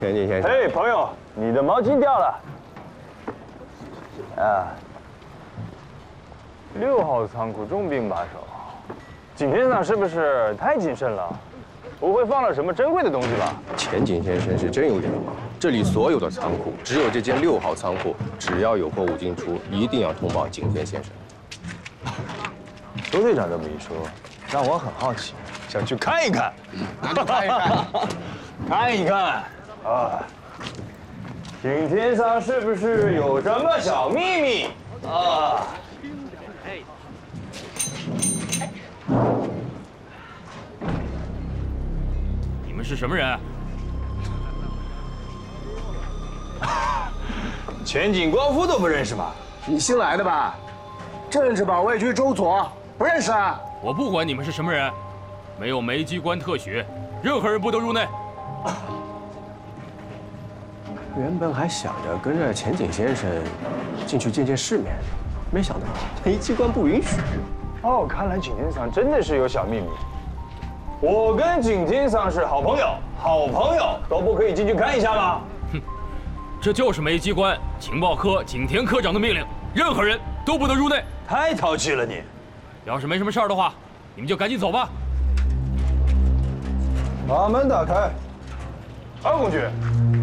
田井先生， 嘿，朋友，你的毛巾掉了。啊，6号仓库重兵把守，景天桑是不是太谨慎了？不会放了什么珍贵的东西吧？ 前井先生是真有眼光，这里所有的仓库，只有这间6号仓库，只要有货物进出，一定要通报景天先生。 周队长这么一说，让我很好奇，想去看一看。 拿去看一看， 看一看啊，景天桑是不是有什么小秘密啊？ 你们是什么人？ 前景光夫都不认识吗？ 你新来的吧？政治保卫局周佐，不认识啊？ 我不管你们是什么人，没有梅机关特许，任何人不得入内。 原本还想着跟着前井先生进去见见世面，没想到梅机关不允许。 哦，看来景天桑真的是有小秘密。我跟景天桑是好朋友，好朋友都不可以进去看一下吗？ 这就是梅机关情报科景田科长的命令，任何人都不得入内。 太淘气了你！ 要是没什么事儿的话，你们就赶紧走吧。 把门打开。二公爵，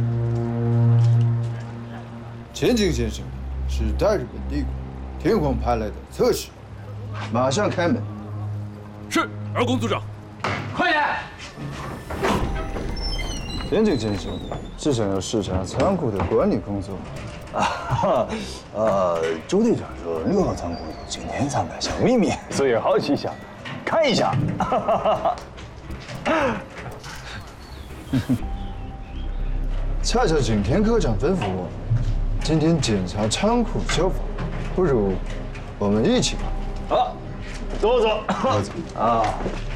前井先生是大日本帝国天皇派来的特使，马上开门。 是，二宫组长。 快点！ 前井先生是想要视察仓库的管理工作。 周队长说6号仓库有景天桑的小秘密，所以好奇想看一下。 恰巧景田科长吩咐我，今天检查仓库消防，不如我们一起吧。 好，坐坐。 我走。 啊。